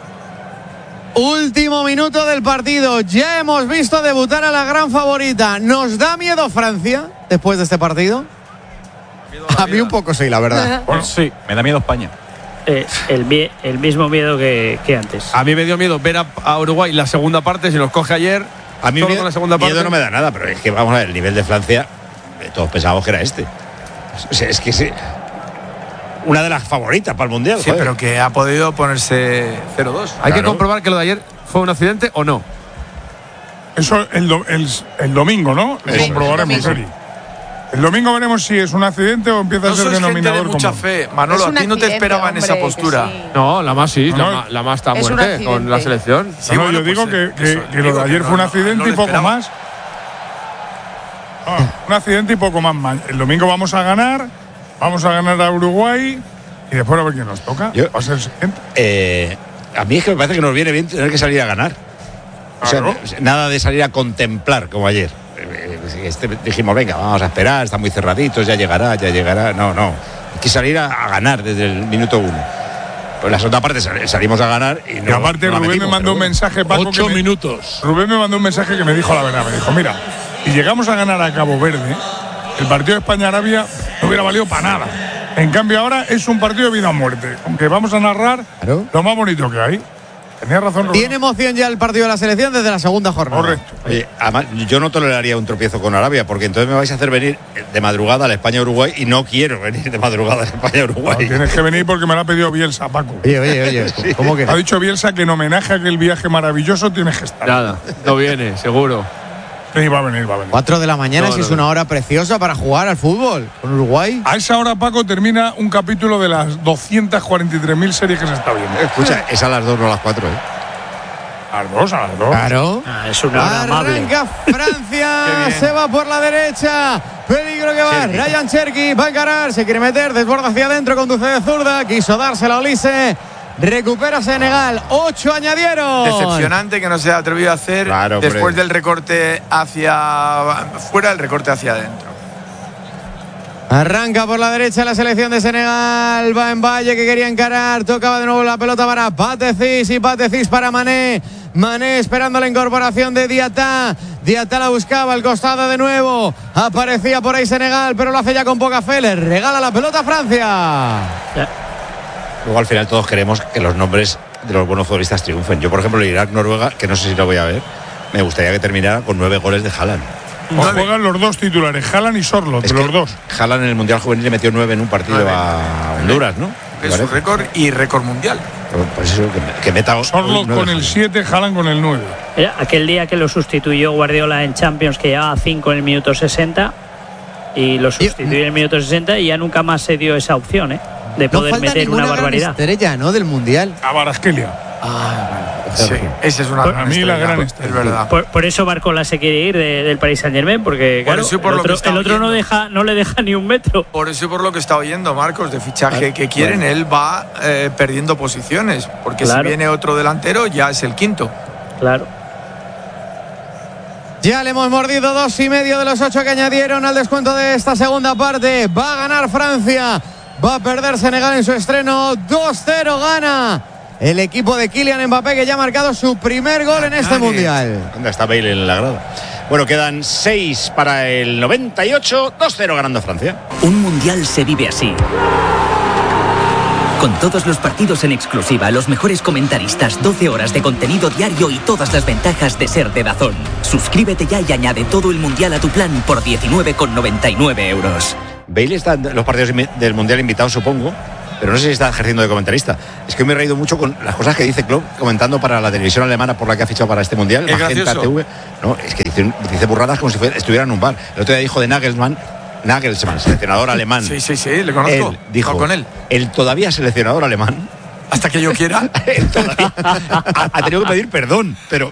Último minuto del partido. Ya hemos visto debutar a la gran favorita. ¿Nos da miedo Francia después de este partido? A mí un poco sí, la verdad. Bueno, sí, me da miedo España. El mismo miedo que antes. A mí me dio miedo ver a Uruguay la segunda parte, si nos coge ayer. A mí con la segunda parte. miedo no me da nada, pero es que vamos a ver, el nivel de Francia, todos pensábamos que era este. O sea, es que sí. Una de las favoritas para el Mundial. Sí, pero que ha podido ponerse 0-2. Hay que comprobar que lo de ayer fue un accidente o no. Eso el domingo, ¿no? Lo comprobaremos, Eri. El domingo veremos si es un accidente o empieza a ser denominador de mucha común. fe. Manolo, a ti no te esperaban esa postura. Sí. No, la más sí, la más está muerte con la selección. Sí, no, yo digo que lo de ayer fue un accidente y poco más. Un accidente y poco más. El domingo vamos a ganar a Uruguay y después a ver quién nos toca. Va a ser el siguiente. A mí es que me parece que nos viene bien tener que salir a ganar. Claro. O sea, nada de salir a contemplar como ayer. Dijimos, venga, vamos a esperar, están muy cerraditos, ya llegará. No. Hay que salir a ganar desde el minuto 1. Pues la segunda parte salimos a ganar y no. Y aparte, no Rubén me mandó un mensaje, Paco. 8 minutos. Rubén me mandó un mensaje que me dijo la verdad. Me dijo, mira, si llegamos a ganar a Cabo Verde, el partido de España-Arabia no hubiera valido para nada. En cambio, ahora es un partido de vida o muerte. Aunque vamos a narrar lo más bonito que hay. Tenía razón, Rubén. Tiene emoción ya el partido de la selección desde la segunda jornada. Correcto. Oye, además, yo no toleraría un tropiezo con Arabia, porque entonces me vais a hacer venir de madrugada a la España-Uruguay y no quiero venir de madrugada a la España-Uruguay. No, tienes que venir porque me lo ha pedido Bielsa, Paco. Oye, Sí. ¿cómo que? Ha dicho Bielsa que en homenaje a aquel viaje maravilloso tienes que estar. Nada, no viene, seguro. Sí, va a venir. 4 de la mañana, si es una hora preciosa para jugar al fútbol con Uruguay. A esa hora, Paco, termina un capítulo de las 243.000 series que se está viendo. Escucha, es a las 2, no a las 4, ¿eh? A las 2. Claro. Es una hora amable. Arranca Francia, se va por la derecha. Peligro que va. Ryan Cherki va a encarar, se quiere meter, desborda hacia adentro, conduce de zurda. Quiso dársela a Olise. Recupera Senegal. 8 añadieron. Decepcionante que no se ha atrevido a hacer después del recorte hacia fuera, el recorte hacia adentro. Arranca por la derecha la selección de Senegal. Va en Valle que quería encarar. Tocaba de nuevo la pelota para Patecís y Patecís para Mané. Mané esperando la incorporación de Diatá. Diatá la buscaba al costado de nuevo. Aparecía por ahí Senegal, pero lo hace ya con poca fe. Le regala la pelota a Francia. Luego al final todos queremos que los nombres de los buenos futbolistas triunfen. Yo, por ejemplo, el Irak-Noruega, que no sé si lo voy a ver, me gustaría que terminara con 9 goles de Haaland. Juegan los dos titulares, Haaland y Sorloth, los dos. Haaland en el Mundial Juvenil le metió 9 en un partido a Honduras, ¿no? Es su récord y récord mundial. Pues eso, que meta Sorloth con el 7, Haaland con el 9. Aquel día que lo sustituyó Guardiola en Champions, que llevaba 5 en el minuto 60, y lo sustituyó en el minuto 60 y ya nunca más se dio esa opción, de poder meter una barbaridad. Estrella, ¿no? Del Mundial. Kvaratskhelia. Sí, esa es una para mí la gran estrella, es verdad. Por eso Barcola se quiere ir del Paris Saint-Germain, porque claro, el otro no le deja ni un metro. Por eso y por lo que está oyendo Marcos de fichaje que quieren, él va perdiendo posiciones, porque si viene otro delantero ya es el quinto. Claro. Ya le hemos mordido 2,5 de los 8 que añadieron al descuento de esta segunda parte. Va a ganar Francia. Va a perder Senegal en su estreno. 2-0 gana el equipo de Kylian Mbappé, que ya ha marcado su primer gol en este Mundial. ¿Dónde está Bale en la grada? Bueno, quedan 6 para el 98. 2-0 ganando Francia. Un Mundial se vive así. Con todos los partidos en exclusiva, los mejores comentaristas, 12 horas de contenido diario y todas las ventajas de ser de DAZN. Suscríbete ya y añade todo el Mundial a tu plan por 19,99 euros. Bale está en los partidos del Mundial invitado, supongo, pero no sé si está ejerciendo de comentarista. Es que me he reído mucho con las cosas que dice Klopp comentando para la televisión alemana por la que ha fichado para este Mundial. Es gracioso. TV. No, es que dice burradas como si estuviera en un bar. El otro día dijo de Nagelsmann, seleccionador alemán. Sí, le conozco. Él dijo, con él. El todavía seleccionador alemán. Hasta que yo quiera. Él todavía ha tenido que pedir perdón, pero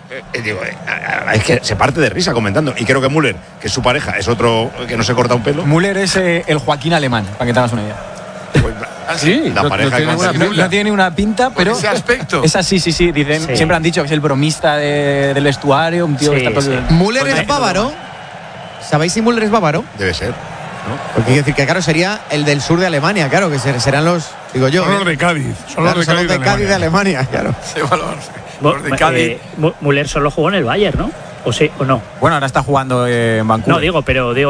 es que se parte de risa comentando. Y creo que Müller, que es su pareja, es otro que no se corta un pelo. Müller es el Joaquín alemán, para que te hagas una idea. Sí, la pareja no tiene una pinta, pero ese aspecto. Es así, sí. Dicen, Sí. Siempre han dicho que es el bromista del vestuario, un tío Sí, que está todo. sí. Müller es bávaro. ¿Sabéis si Müller es bávaro? Debe ser, ¿no? Porque quiere decir que, claro, sería el del sur de Alemania, claro, que serán los, digo yo. Son los de Cádiz. Son los Claro, de Cádiz de Alemania, claro. Sí, los de Cádiz. Müller solo jugó en el Bayern, ¿no? ¿O sí o no? Bueno, ahora está jugando en Vancouver. No, digo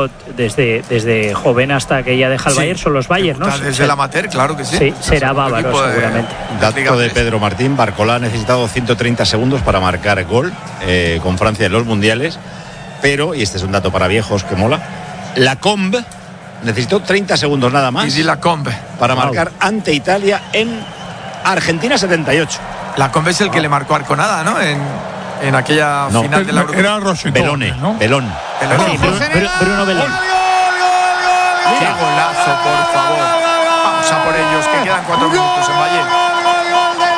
desde joven hasta que ya deja el Sí. Bayern, son los Bayern, ¿no? Desde el amateur, claro que sí. Sí, será El bávaro equipo de- seguramente. Dato de Pedro Martín, Barcolá ha necesitado 130 segundos para marcar gol con Francia en los mundiales, pero, y este es un dato para viejos que mola, la Combe necesitó 30 segundos nada más Y di la Combe. para marcar ante Italia en Argentina 78. La Combe es el que le marcó Arconada, ¿no? En aquella No. final de la Eurocopa. Era Rosetón, Belone, ¿no? Belón. Sí, Bruno Belón. ¡Qué golazo, por favor! Vamos a por ellos, que quedan 4 minutos en Valle. Gol de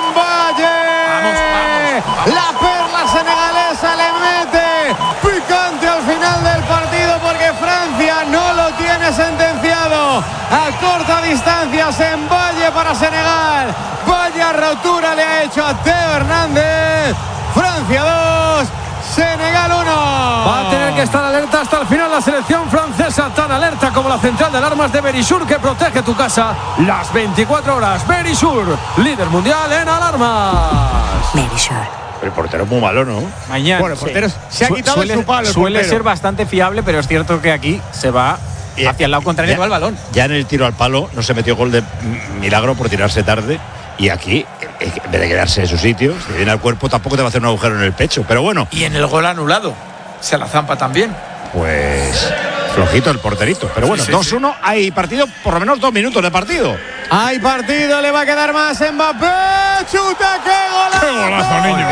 Mbappé. La perla senegalesa le mete picante al final del partido porque Francia no lo tiene sentenciado. A corta distancia se emballe para Senegal. Vaya rotura le ha hecho a Teo Hernández. Francia 2, Senegal 1. Va a tener que estar alerta hasta el final la selección francesa, tan alerta como la central de alarmas de Verisur, que protege tu casa las 24 horas. Verisur, líder mundial en alarmas. Verisur. El portero es muy malo, ¿no? Mañana. Bueno, el portero se ha quitado suele, su palo. el suele portero. ser bastante fiable, pero es cierto que aquí se va hacia el lado contrario al balón. Ya en el tiro al palo no se metió gol de milagro por tirarse tarde. Y aquí, en vez de quedarse en su sitio, si viene al cuerpo, tampoco te va a hacer un agujero en el pecho. Pero bueno, Y en el gol anulado. Se la zampa también. pues flojito el porterito. Pero bueno, Sí, 2-1, hay partido, por lo menos 2 minutos de partido. Hay partido, le va a quedar más Mbappé. Chuta, qué golazo. ¡Qué golazo, niño!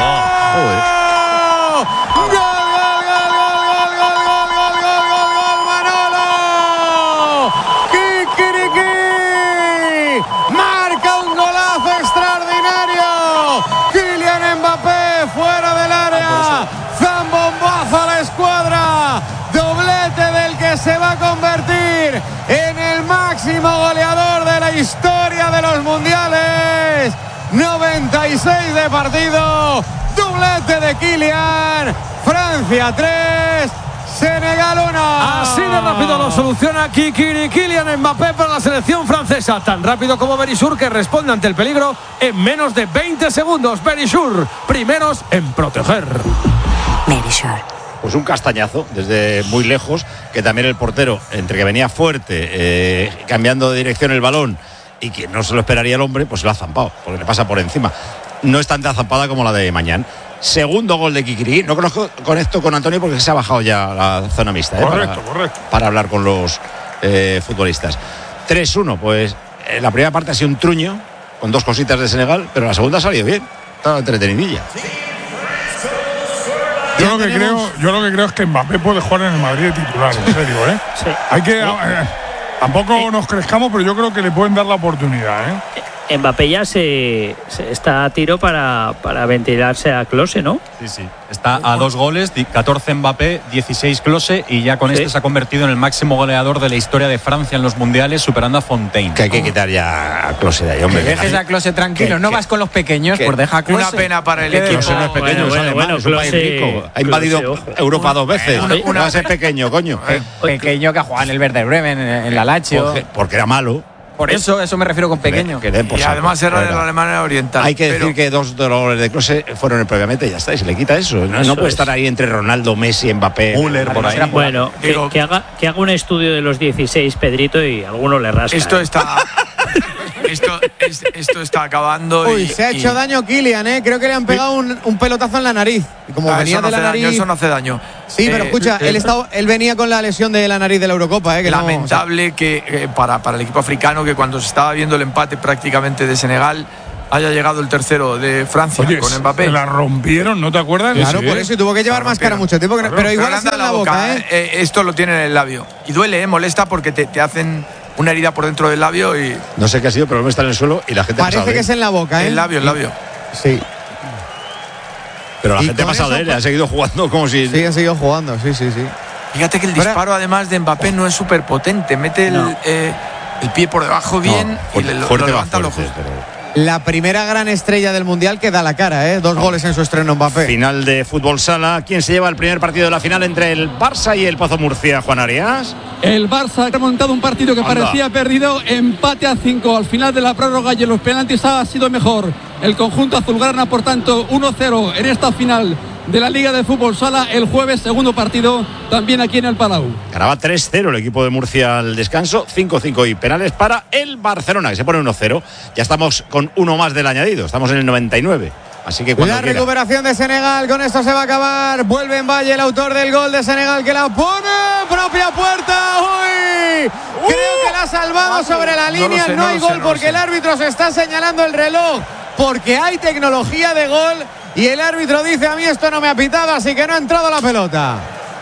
Gol, gol, Manolo. Kikiriki. Marca un golazo extraordinario. Kylian Mbappé fuera del área. Zambombazo a la escuadra. Doblete del que se va a convertir en el máximo goleador de la historia de los mundiales. 96 de partido. Doblete de Kylian. Francia 3, Senegal 1. Así de rápido lo soluciona Kylian Mbappé para la selección francesa. Tan rápido como Verisur, que responde ante el peligro en menos de 20 segundos. Verisur, primeros en proteger. Verisur. Pues un castañazo desde muy lejos, que también el portero, entre que venía fuerte, cambiando de dirección el balón, y que no se lo esperaría el hombre, pues lo ha zampado, porque le pasa por encima. No es tanta zampada como la de Mañán. Segundo gol de Kikiriki. No conecto con Antonio porque se ha bajado ya la zona mixta. Correcto. Para hablar con los futbolistas. 3-1, pues la primera parte ha sido un truño, con 2 cositas de Senegal, pero la segunda ha salido bien. Estaba entretenidilla. Yo lo que creo es que Mbappé puede jugar en el Madrid de titular, en serio, ¿eh? Sí. Hay que tampoco nos crezcamos, pero yo creo que le pueden dar la oportunidad, ¿eh? Mbappé ya se está a tiro para ventilarse a Klose, ¿no? Sí. Está a 2 goles, 14 Mbappé, 16 Klose, y ya con Sí. este se ha convertido en el máximo goleador de la historia de Francia en los mundiales, superando a Fontaine. Que hay que quitar ya a Klose de ahí, hombre. Que dejes a Klose tranquilo, no vas con los pequeños, pues deja a Klose. Una pena para el Que equipo. Klose no es pequeño, Bueno, es alemán, bueno, es un país Klose- rico. Ha invadido Klose, ojo. Europa 2 veces. Una- Va a ser pequeño, coño. Pequeño que ha jugado en el Werder Bremen, en la Lazio. Porque era malo. Por eso me refiero con pequeño. Que den por Y saco, además era de verdad. la Alemania Oriental. Hay que Pero decir que 2 de los goles de Klose fueron el previamente y ya está, y se le quita eso. No, Eso puede es. estar ahí entre Ronaldo, Messi, Mbappé. Müller por ahí. Bueno, Digo- que haga un estudio de los 16, Pedrito, y alguno le rasca. esto ¿eh? está. Esto está acabando. Uy, se ha hecho daño Kylian, ¿eh? Creo que le han pegado un pelotazo en la nariz. Y como venía eso no de la hace nariz. Daño, eso no hace daño. Sí, pero escucha, él venía con la lesión de la nariz de la Eurocopa, ¿eh? Que lamentable que para el equipo africano, que cuando se estaba viendo el empate prácticamente de Senegal, haya llegado el tercero de Francia. Oye, con Mbappé. La rompieron, ¿no te acuerdas? Claro, por eso, y tuvo que llevar máscara mucho tiempo. Claro, pero igual anda en la boca, ¿eh? Esto lo tiene en el labio. Y duele, molesta porque te hacen una herida por dentro del labio y. No sé qué ha sido, pero no está en el suelo y la gente parece que es en la boca, ¿eh? El labio. Sí. Pero la gente ha pasado de él, ha seguido jugando como si. Sí, ha seguido jugando, sí. Fíjate que el disparo, además de Mbappé, no es súper potente. Mete el pie por debajo bien y lo levanta lo justo. La primera gran estrella del Mundial que da la cara, ¿eh? 2 goles en su estreno Mbappé. Final de fútbol sala. ¿Quién se lleva el primer partido de la final entre el Barça y el Pozo Murcia, Juan Arias? El Barça ha remontado un partido que parecía perdido, empate a 5 al final de la prórroga y en los penaltis ha sido mejor el conjunto azulgrana, por tanto 1-0 en esta final de la Liga de Fútbol Sala. El jueves, segundo partido también aquí en el Palau. Ganaba 3-0 el equipo de Murcia al descanso, 5-5 y penales para el Barcelona, que se pone 1-0. Ya estamos con uno más del añadido, estamos en el 99. Así que cuando la recuperación de Senegal, con esto se va a acabar. Vuelve en Valle, el autor del gol de Senegal, que la pone propia puerta. ¡Uy! Creo que la ha salvado sobre la línea. No hay gol porque el árbitro se está señalando el reloj, porque hay tecnología de gol. Y el árbitro dice: a mí esto no me ha pitado, así que no ha entrado la pelota.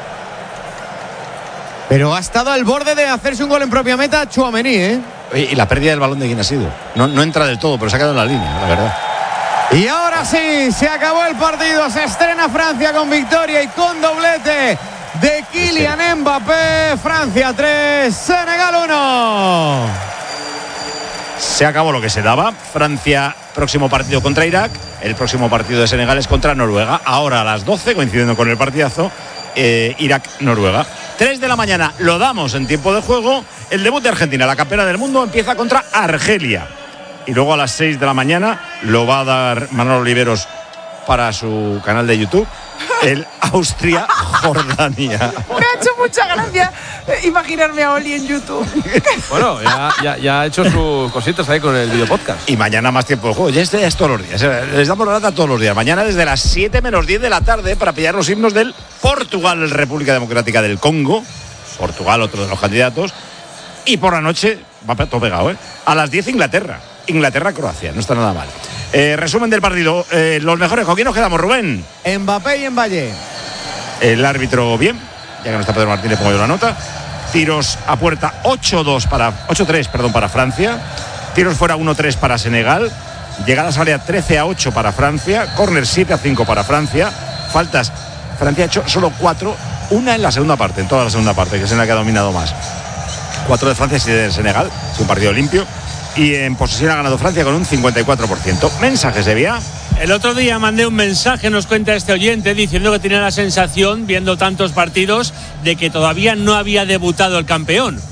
Pero ha estado al borde de hacerse un gol en propia meta Tchouaméni, ¿eh? ¿Y la pérdida del balón de quién ha sido? No entra del todo, pero se ha quedado en la línea, la verdad. Y ahora sí, se acabó el partido. Se estrena Francia con victoria y con doblete de Kylian Mbappé. Francia 3, Senegal 1. Se acabó lo que se daba. Francia, próximo partido contra Irak. El próximo partido de Senegal es contra Noruega. Ahora a las 12, coincidiendo con el partidazo, Irak-Noruega. 3 de la mañana, lo damos en tiempo de juego. El debut de Argentina, la campeona del mundo, empieza contra Argelia. Y luego a las 6 de la mañana lo va a dar Manolo Oliveros para su canal de YouTube. El Austria-Jordania. Me ha hecho mucha gracia imaginarme a Oli en YouTube. Bueno, ya ha hecho sus cositas ahí con el videopodcast. Y mañana más tiempo de juego. Ya es todos los días. Les damos la data todos los días. Mañana desde las 7 menos 10 de la tarde para pillar los himnos del Portugal, República Democrática del Congo. Portugal, otro de los candidatos. Y por la noche, va todo pegado, ¿eh? A las 10 Inglaterra-Croacia. No está nada mal. Resumen del partido. Los mejores. ¿Con quién nos quedamos, Rubén? Mbappé y Valle. El árbitro bien. Ya que no está Pedro Martínez, pongo yo la nota. Tiros a puerta 8-3 para Francia. Tiros fuera 1-3 para Senegal. Llegadas a área 13-8 para Francia. Córner 7-5 para Francia. Faltas. Francia ha hecho solo 4. Una en la segunda parte, en toda la segunda parte, que es en la que ha dominado más. 4 de Francia y 7 de Senegal. Es un partido limpio. Y en posesión ha ganado Francia con un 54%. Mensajes de vía. El otro día mandé un mensaje, nos cuenta este oyente, diciendo que tenía la sensación, viendo tantos partidos, de que todavía no había debutado el campeón.